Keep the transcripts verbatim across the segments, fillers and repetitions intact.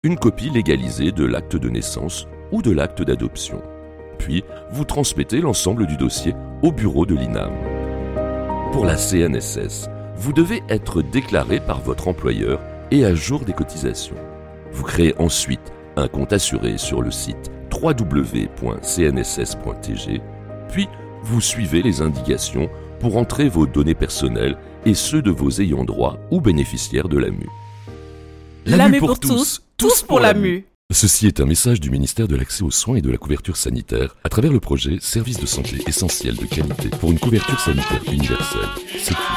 une copie légalisée de l'acte de naissance ou de l'acte d'adoption. Puis, vous transmettez l'ensemble du dossier au bureau de l'I N A M. Pour la C N S S, vous devez être déclaré par votre employeur et à jour des cotisations. Vous créez ensuite un compte assuré sur le site w w w point c n s s point t g, puis vous suivez les indications pour entrer vos données personnelles et ceux de vos ayants droit ou bénéficiaires de l'A M U. L'A M U pour tous, tous pour l'A M U. Ceci est un message du ministère de l'Accès aux soins et de la couverture sanitaire à travers le projet Services de santé essentiels de qualité pour une couverture sanitaire universelle. C'est tout.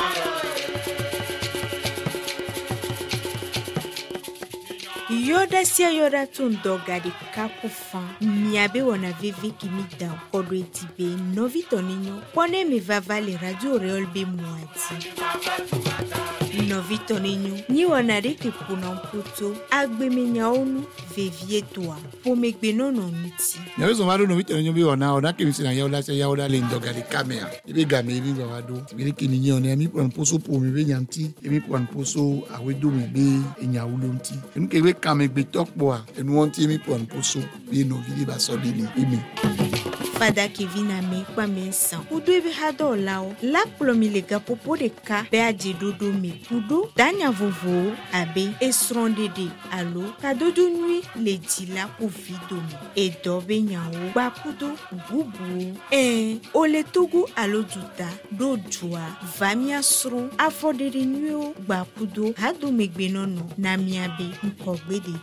Yoda sia yoda tun dogadi kapu fan miabe wana vivi kimi da kodo etibe novito ninyo pone mi vava le radio reol be muati novito ninyo ni wana riki kuna mputo agbe minya onu vevie toa po megbe nono nuti nyawe somaro novito ninyo be wana ona kimi sina yoda sia yoda le dogadi kamera ibe gameri ba wado ibe kini ninyo ne mi pon poso po mi be nyamti mi pon poso awedo mi be enyawulonti nkebe kame gbe tokboa enu wonti mi pon poso bi no vidi ba so dini imi Fada Kevin ame kwa mensan udo ebe hado lao la plomi le gapopo de ka be aje dodo me udo danya vovo abe esronde de alo kadodo nui le dila ku vido e dobe nyawo ba kudo bubu e ole togo alo duta do jua vamia sro afode de nui ba kudo hado megbe nono na miabe nkogbe de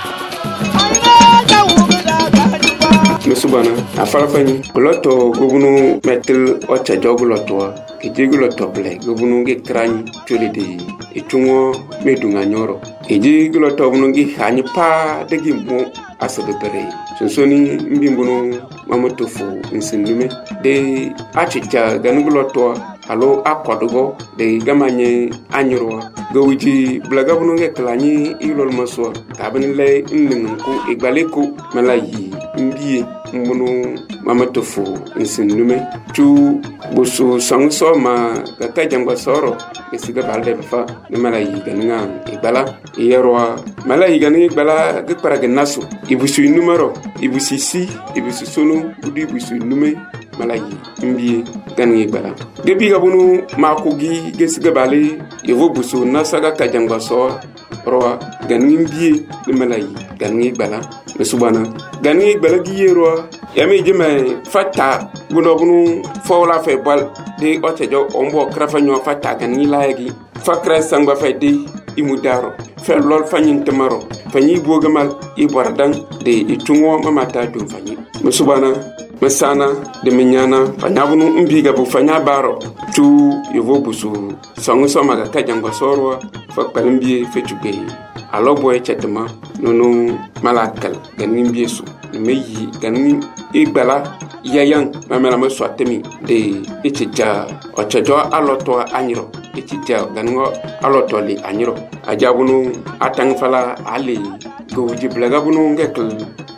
Musubana afalafani goloto gobunu metel ocha joguloto kijeguloto ble gobunu ge krani tolede etungo medunga nyoro kijeguloto bunu ge hani pa degi mo asabe bere sonsoni mbimbuno mamotofu nsindume de achicha ganuguloto alo akwadugo de gamanye anyoro gowiji blagabunu ge klani ilol maswa kabinle nningu igbaleko malayi mbiye mbunu mamatofu nsindume tu busu sangso ma gata jangwa soro esiga balde fa ne malayi ganinga igbala yerwa malayi ganinga igbala ge paraga naso ibusu numero ibusi si ibusu sonu budi ibusu nume malayi mbiye ganinga igbala debi gabunu makogi gesiga bale yevo busu nasaga kajangwa soro roa ganinga mbiye ne malayi ganinga igbala mesubana ganinga igbala giyero yami jeme fata buno bunu fawla fe bal de otejo ombo krafa nyo fata gani laagi fakra sangba fe de imudaro fe lol fanyin temaro fanyi bogamal ibordan de itungo mamata dum fanyi musubana mesana de menyana fanyabunu mbiga bu fanya baro tu yevo busu sangu so maga kajango sorwa fakpalimbi fe tugbe alo boy chetma nono malakal gani mbiesu meyi gani igbala yayan mamela me swatemi de etija ochajo aloto anyiro etija gango aloto li anyiro ajabunu atangfala ali go jiblaga bunu ngekl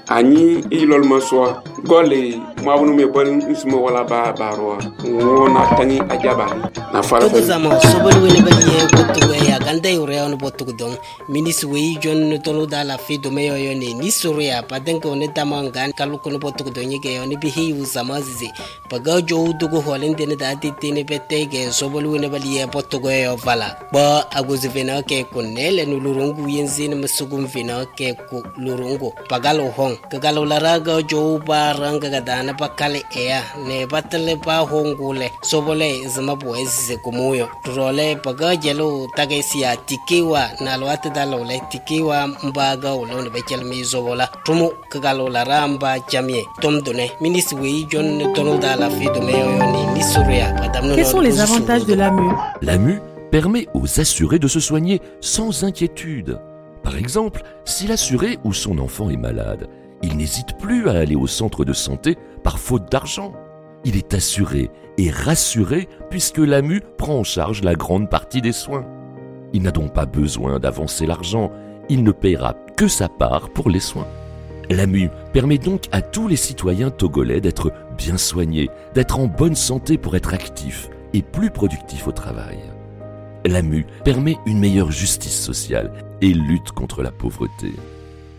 ani ilol maswa gole mabunu me bol ismo wala ba baro wona tangi ajaba na fara to zama sobol wele baliye botu ya ganda yure on botu don minis we jon tolo dala fi do meyo yone ni soria padenko ne tamangan kaluko no botu don yege yone bi hi uzama zize paga jo dugo holende ne dati tene betege sobol wele baliye botu go yo vala ba aguzivena ke kunele no lurungu yenzine masugum vina ke ku lurungu pagalo hong kagalo laraga jo baranga gadana pakale ea ne batale pa hongule sobole zama boezi kumuyo role paga jelo tagesia tikiwa na lwate dalole tikiwa mbaga ulone bechel mizobola tumu kagalo laramba jamie tomdone ministre wi jon tono dala fido meyo ni nisuria padamno. Quels sont les avantages de l'A M U? L'A M U permet aux assurés de se soigner sans inquiétude. Par exemple, si l'assuré ou son enfant est malade, il n'hésite plus à aller au centre de santé par faute d'argent. Il est assuré et rassuré puisque l'A M U prend en charge la grande partie des soins. Il n'a donc pas besoin d'avancer l'argent, il ne paiera que sa part pour les soins. L'A M U permet donc à tous les citoyens togolais d'être bien soignés, d'être en bonne santé pour être actifs et plus productifs au travail. L'A M U permet une meilleure justice sociale et lutte contre la pauvreté.